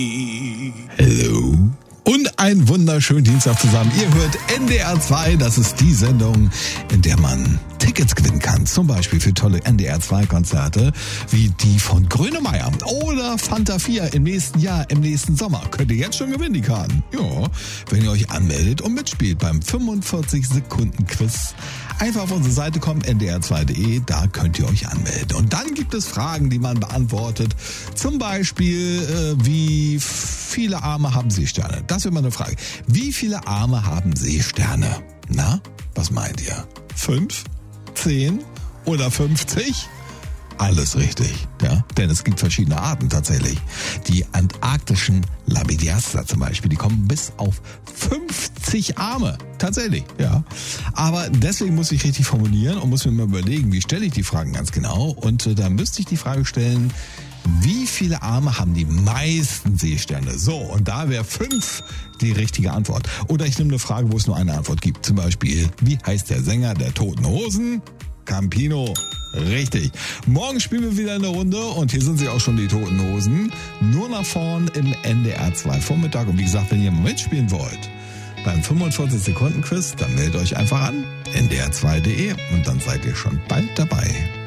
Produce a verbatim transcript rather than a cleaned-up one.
Hello. Und einen wunderschönen Dienstag zusammen. Ihr hört N D R zwei, das ist die Sendung, in der man Tickets gewinnen kann. Zum Beispiel für tolle N D R zwei Konzerte, wie die von Grönemeyer oder Fanta vier im nächsten Jahr, im nächsten Sommer. Könnt ihr jetzt schon gewinnen, die Karten. Ja, wenn ihr euch anmeldet und mitspielt beim fünfundvierzig Sekunden Quiz. Einfach auf unsere Seite kommen, N D R zwei Punkt de, da könnt ihr euch anmelden. Und dann gibt es Fragen, die man beantwortet. Zum Beispiel, äh, wie viele Arme haben Seesterne? Das wäre mal eine Frage. Wie viele Arme haben Seesterne? Na, was meint ihr? Fünf? Zehn? Oder fünfzig? Alles richtig, ja, denn es gibt verschiedene Arten tatsächlich. Die antarktischen Labidiaster zum Beispiel, die kommen bis auf fünfzig Arme, tatsächlich, ja. Aber deswegen muss ich richtig formulieren und muss mir mal überlegen, wie stelle ich die Fragen ganz genau. Und äh, da müsste ich die Frage stellen, wie viele Arme haben die meisten Seesterne? So, und da wäre fünf die richtige Antwort. Oder ich nehme eine Frage, wo es nur eine Antwort gibt. Zum Beispiel, wie heißt der Sänger der Toten Hosen? Campino. Richtig. Morgen spielen wir wieder eine Runde und hier sind sie auch schon, die Toten Hosen. Nur nach vorn im N D R zwei Vormittag. Und wie gesagt, wenn ihr mal mitspielen wollt, beim fünfundvierzig Sekunden Quiz, dann meldet euch einfach an, N D R zwei Punkt de, und dann seid ihr schon bald dabei.